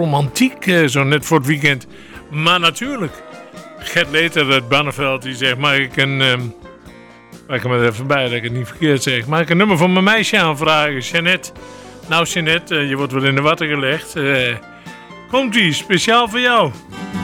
romantiek, zo net voor het weekend. Maar natuurlijk, Gert Leter uit Barneveld, die zegt, mag ik een... Pak hem er even bij dat ik het niet verkeerd zeg. Mag ik een nummer van mijn meisje aanvragen, Jeannette? Nou Jeannette, je wordt wel in de watten gelegd. Komt-ie, speciaal voor jou.